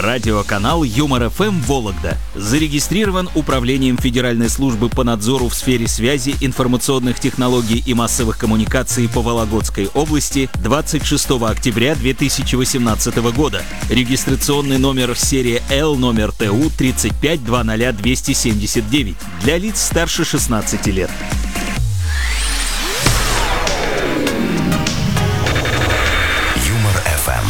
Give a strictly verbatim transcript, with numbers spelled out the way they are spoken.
Радиоканал Юмор-эф эм Вологда зарегистрирован Управлением Федеральной службы по надзору в сфере связи, информационных технологий и массовых коммуникаций по Вологодской области двадцать шестого октября две тысячи восемнадцатого года. Регистрационный номер серия Л номер Т У тридцать пять двадцать ноль двести семьдесят девять для лиц старше шестнадцати лет.